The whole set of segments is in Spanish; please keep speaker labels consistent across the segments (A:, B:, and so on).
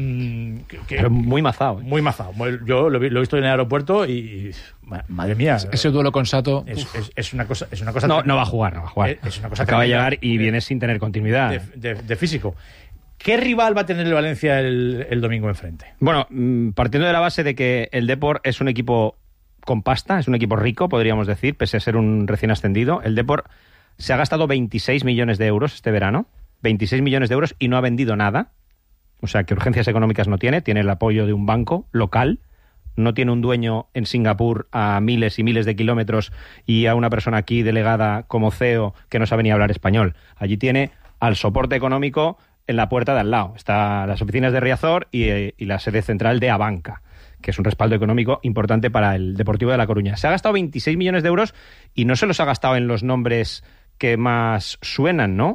A: Pero muy mazado.
B: Muy mazado. Yo lo he visto en el aeropuerto y madre mía.
C: Ese duelo con Sato...
B: Es una cosa...
A: No va a jugar.
B: Es una cosa
A: acaba de llegar y viene sin tener continuidad.
B: De físico. ¿Qué rival va a tener el Valencia el domingo enfrente?
A: Bueno, partiendo de la base de que el Depor es un equipo con pasta, es un equipo rico, podríamos decir, pese a ser un recién ascendido. El Depor se ha gastado 26 millones de euros este verano, 26 millones de euros, y no ha vendido nada. O sea, que urgencias económicas no tiene el apoyo de un banco local, no tiene un dueño en Singapur a miles y miles de kilómetros y a una persona aquí delegada como CEO que no sabe ni hablar español. Allí tiene al soporte económico en la puerta de al lado. Están las oficinas de Riazor y la sede central de Abanca, que es un respaldo económico importante para el Deportivo de La Coruña. Se ha gastado 26 millones de euros y no se los ha gastado en los nombres que más suenan, ¿no?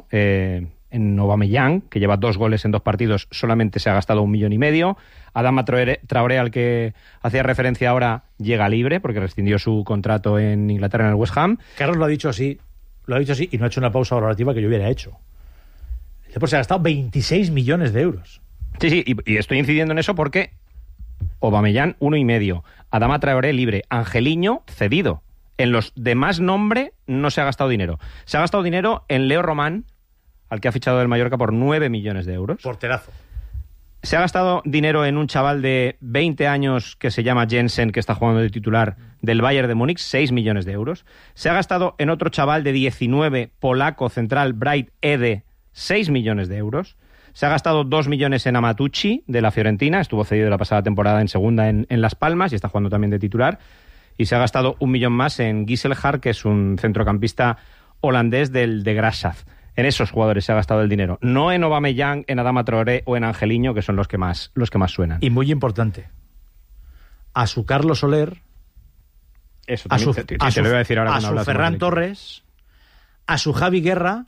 A: En Aubameyang, que lleva 2 goles en 2 partidos, solamente se ha gastado 1,5 millones. Adama Traoré, al que hacía referencia ahora, llega libre porque rescindió su contrato en Inglaterra en el West Ham.
B: Carlos lo ha dicho así y no ha hecho una pausa valorativa que yo hubiera hecho. El Depor se ha gastado 26 millones de euros.
A: Sí, y estoy incidiendo en eso porque Aubameyang 1,5, Adama Traoré libre, Angeliño cedido. En los demás nombre no se ha gastado dinero. Se ha gastado dinero en Leo Román, al que ha fichado del Mallorca por 9 millones de euros.
B: Porterazo.
A: Se ha gastado dinero en un chaval de 20 años que se llama Jensen, que está jugando de titular del Bayern de Múnich, 6 millones de euros. Se ha gastado en otro chaval de 19, polaco, central, Bright Ede, 6 millones de euros. Se ha gastado 2 millones en Amatucci, de la Fiorentina, estuvo cedido la pasada temporada en segunda en Las Palmas y está jugando también de titular. Y se ha gastado 1 millón más en Gisselhard, que es un centrocampista holandés del de Grasshof. En esos jugadores se ha gastado el dinero. No en Aubameyang, en Adama Traoré o en Angeliño, que son los que más suenan.
B: Y muy importante, a su Carlos Soler,
A: eso también a su
B: Ferran Torres, a su Javi Guerra,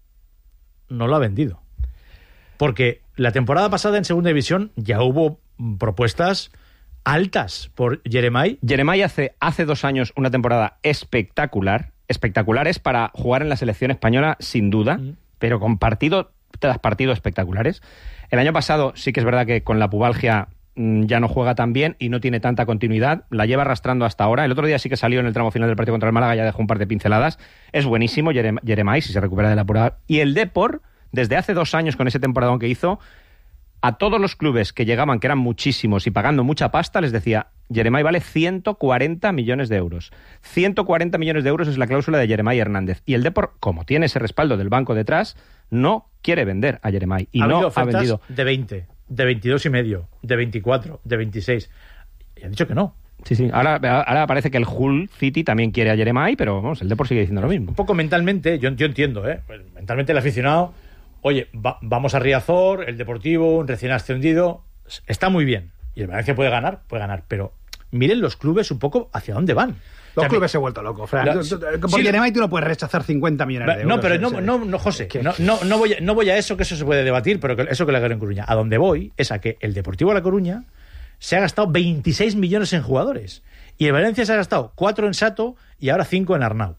B: no lo ha vendido. Porque la temporada pasada en Segunda División ya hubo propuestas altas por Jeremai.
A: Jeremai hace 2 años una temporada espectacular. Espectaculares para jugar en la selección española, sin duda, pero con partido tras partido espectaculares. El año pasado sí que es verdad que con la pubalgia ya no juega tan bien y no tiene tanta continuidad, la lleva arrastrando hasta ahora. El otro día sí que salió en el tramo final del partido contra el Málaga, ya dejó un par de pinceladas. Es buenísimo Jeremai, si se recupera de la apurada. Y el Depor, desde hace 2 años con ese temporadón que hizo, a todos los clubes que llegaban, que eran muchísimos y pagando mucha pasta, les decía: Jeremai vale 140 millones de euros. 140 millones de euros es la cláusula de Jeremai Hernández. Y el Depor, como tiene ese respaldo del banco detrás, no quiere vender a Jeremai. Y no ha vendido.
B: De 20, de 22,5, de 24, de 26. Y han dicho que no.
A: Sí. Ahora parece que el Hull City también quiere a Jeremai, pero vamos, el Depor sigue diciendo lo mismo.
B: Un poco mentalmente, yo entiendo, pues, mentalmente el aficionado, oye, vamos a Riazor, el Deportivo, un recién ascendido, está muy bien. Y el Valencia puede ganar, pero miren los clubes un poco hacia dónde van.
D: Los clubes se han vuelto locos, Fran. Por Jeremai tú no puedes rechazar 50 millones de euros.
B: No, pero no, José, no voy a eso, que eso se puede debatir, pero eso que le hago en Coruña. A donde voy es a que el Deportivo de La Coruña se ha gastado 26 millones en jugadores. Y el Valencia se ha gastado 4 en Sato y ahora 5 en Arnau.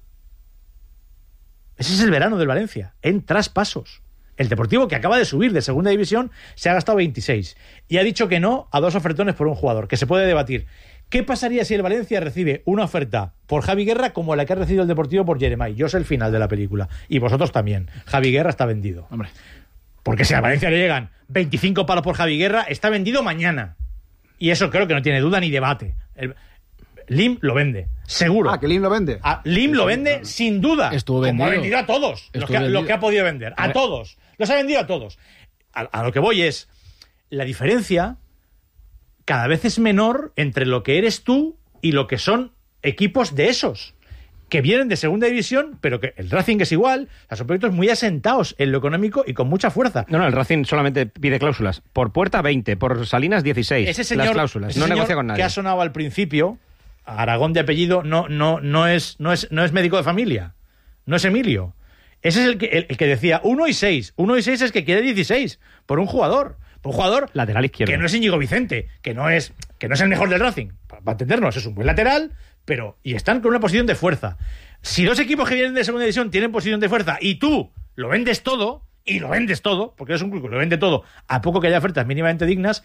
B: Ese es el verano del Valencia, en traspasos. El Deportivo, que acaba de subir de Segunda División, se ha gastado 26. Y ha dicho que no a 2 ofertones por un jugador, que se puede debatir. ¿Qué pasaría si el Valencia recibe una oferta por Javi Guerra como la que ha recibido el Deportivo por Jeremai? Yo sé el final de la película. Y vosotros también. Javi Guerra está vendido.
D: Hombre.
B: Porque si al Valencia le llegan 25 palos por Javi Guerra, está vendido mañana. Y eso creo que no tiene duda ni debate. Lim lo vende, seguro.
D: Que Lim lo vende.
B: Lim lo vende sin duda.
C: Estuvo vendido.
B: Como ha vendido a todos lo que ha podido vender. A todos. Los ha vendido a todos. A lo que voy es, la diferencia cada vez es menor entre lo que eres tú y lo que son equipos de esos, que vienen de Segunda División, pero que el Racing es igual. Son proyectos muy asentados en lo económico y con mucha fuerza.
A: No, el Racing solamente pide cláusulas. Por Puerta 20, por Salinas 16.
B: Ese señor,
A: las cláusulas.
B: Ese
A: no
B: señor
A: negocia con nadie.
B: Que ha sonado al principio, Aragón de apellido, no es médico de familia. No es Emilio. Ese es el que decía 1 y 6. 1 y 6 es que quiere 16 por un jugador. Por un jugador
A: lateral izquierdo.
B: Que no es Íñigo Vicente, que no es el mejor del Racing. Para entendernos, es un buen lateral, y están con una posición de fuerza. Si 2 equipos que vienen de Segunda División tienen posición de fuerza y tú lo vendes todo, porque eres un club que lo vende todo, a poco que haya ofertas mínimamente dignas,